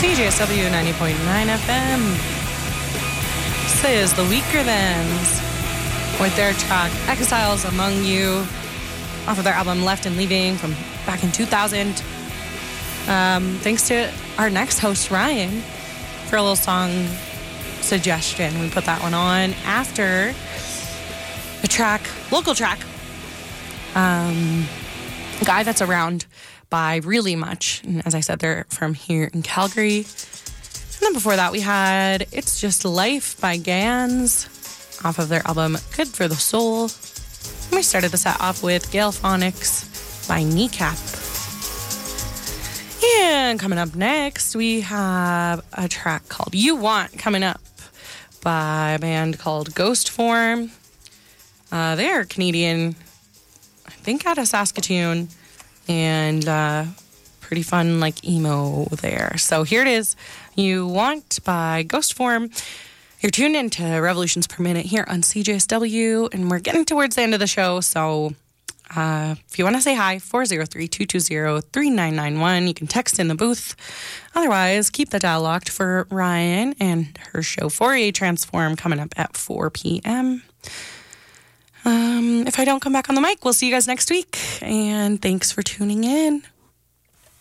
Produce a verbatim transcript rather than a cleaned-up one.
C J S W ninety point nine F M. This is the Weaker Thans with their track Exiles Among You off of their album Left and Leaving from back in two thousand. Um, thanks to our next host, Ryan, for a little song suggestion. We put that one on after a track, local track, um, a guy that's around by really much. And as I said, they're from here in Calgary. And then before that, we had It's Just Life by Gans off of their album Good for the Soul. And we started the set off with Gale Phonics by Kneecap. And coming up next, we have a track called You Want coming up by a band called Ghost Form. Uh, they're Canadian, I think out of Saskatoon, and uh, pretty fun, like, emo there. So here it is, You Want by Ghost Form. You're tuned into Revolutions Per Minute here on C J S W, and we're getting towards the end of the show, so uh, if you want to say hi, four oh three, two two zero, three nine nine one. You can text in the booth. Otherwise, keep the dial locked for Ryan and her show Fourier Transform coming up at four p.m. Um, if I don't come back on the mic, we'll see you guys next week, and thanks for tuning in.